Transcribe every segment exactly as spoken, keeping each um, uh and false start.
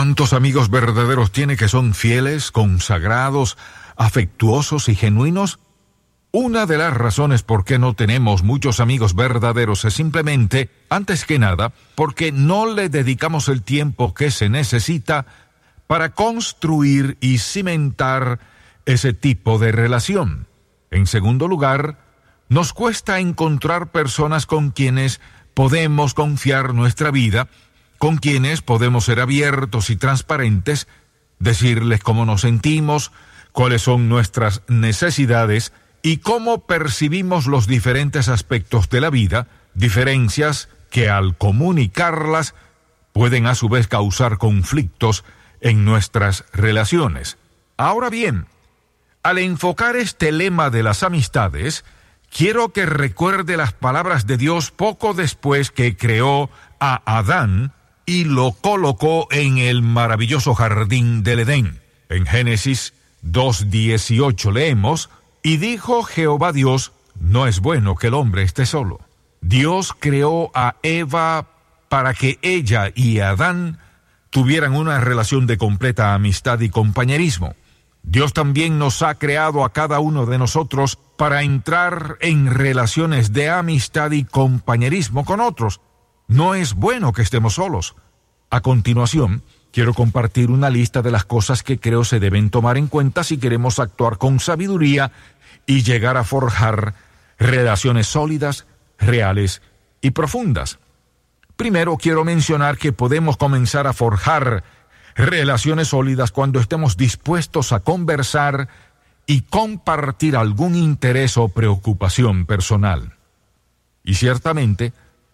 ¿Cuántos amigos verdaderos tiene que son fieles, consagrados, afectuosos y genuinos? Una de las razones por qué no tenemos muchos amigos verdaderos es simplemente, antes que nada, porque no le dedicamos el tiempo que se necesita para construir y cimentar ese tipo de relación. En segundo lugar, nos cuesta encontrar personas con quienes podemos confiar nuestra vida, con quienes podemos ser abiertos y transparentes, decirles cómo nos sentimos, cuáles son nuestras necesidades y cómo percibimos los diferentes aspectos de la vida, diferencias que al comunicarlas pueden a su vez causar conflictos en nuestras relaciones. Ahora bien, al enfocar este lema de las amistades, quiero que recuerde las palabras de Dios poco después que creó a Adán y lo colocó en el maravilloso jardín del Edén. En Génesis dos dieciocho leemos: y dijo Jehová Dios, no es bueno que el hombre esté solo. Dios creó a Eva para que ella y Adán tuvieran una relación de completa amistad y compañerismo. Dios también nos ha creado a cada uno de nosotros para entrar en relaciones de amistad y compañerismo con otros. No es bueno que estemos solos. A continuación, quiero compartir una lista de las cosas que creo se deben tomar en cuenta si queremos actuar con sabiduría y llegar a forjar relaciones sólidas, reales y profundas. Primero, quiero mencionar que podemos comenzar a forjar relaciones sólidas cuando estemos dispuestos a conversar y compartir algún interés o preocupación personal. Y ciertamente,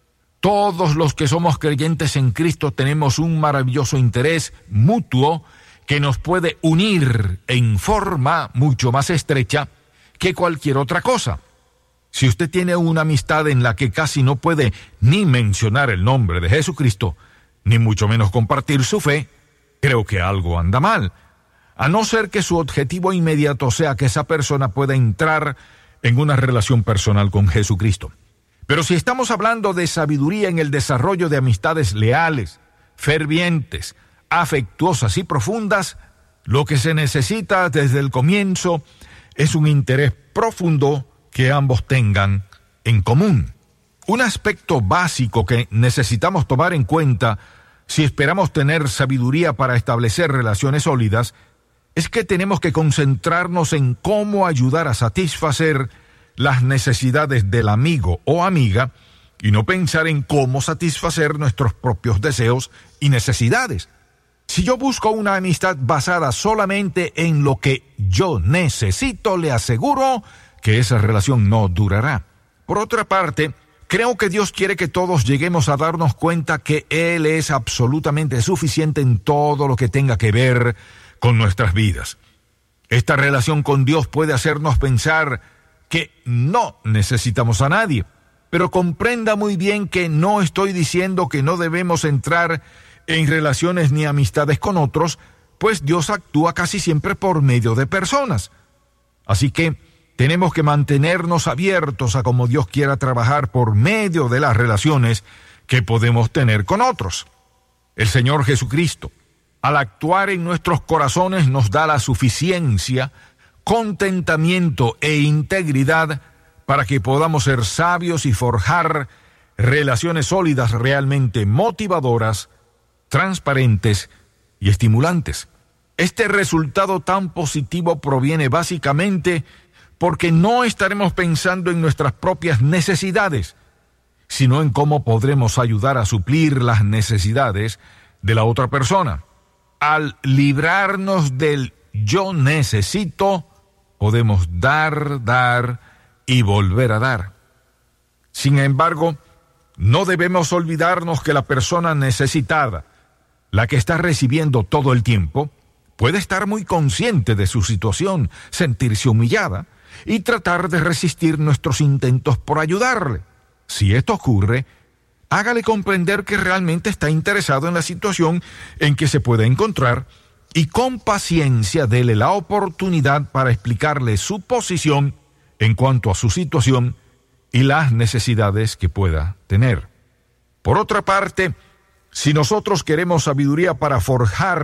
todos los que somos creyentes en Cristo tenemos un maravilloso interés mutuo que nos puede unir en forma mucho más estrecha que cualquier otra cosa. Si usted tiene una amistad en la que casi no puede ni mencionar el nombre de Jesucristo, ni mucho menos compartir su fe, creo que algo anda mal, a no ser que su objetivo inmediato sea que esa persona pueda entrar en una relación personal con Jesucristo. Pero si estamos hablando de sabiduría en el desarrollo de amistades leales, fervientes, afectuosas y profundas, lo que se necesita desde el comienzo es un interés profundo que ambos tengan en común. Un aspecto básico que necesitamos tomar en cuenta si esperamos tener sabiduría para establecer relaciones sólidas es que tenemos que concentrarnos en cómo ayudar a satisfacer las necesidades del amigo o amiga y no pensar en cómo satisfacer nuestros propios deseos y necesidades. Si yo busco una amistad basada solamente en lo que yo necesito, le aseguro que esa relación no durará. Por otra parte, creo que Dios quiere que todos lleguemos a darnos cuenta que Él es absolutamente suficiente en todo lo que tenga que ver con nuestras vidas. Esta relación con Dios puede hacernos pensar que no necesitamos a nadie, pero comprenda muy bien que no estoy diciendo que no debemos entrar en relaciones ni amistades con otros, pues Dios actúa casi siempre por medio de personas. Así que tenemos que mantenernos abiertos a cómo Dios quiera trabajar por medio de las relaciones que podemos tener con otros. El Señor Jesucristo, al actuar en nuestros corazones, nos da la suficiencia, contentamiento e integridad para que podamos ser sabios y forjar relaciones sólidas realmente motivadoras, transparentes y estimulantes. Este resultado tan positivo proviene básicamente porque no estaremos pensando en nuestras propias necesidades, sino en cómo podremos ayudar a suplir las necesidades de la otra persona. Al librarnos del yo necesito, podemos dar, dar y volver a dar. Sin embargo, no debemos olvidarnos que la persona necesitada, la que está recibiendo todo el tiempo, puede estar muy consciente de su situación, sentirse humillada y tratar de resistir nuestros intentos por ayudarle. Si esto ocurre, hágale comprender que realmente está interesado en la situación en que se puede encontrar y con paciencia dele la oportunidad para explicarle su posición en cuanto a su situación y las necesidades que pueda tener. Por otra parte, si nosotros queremos sabiduría para forjar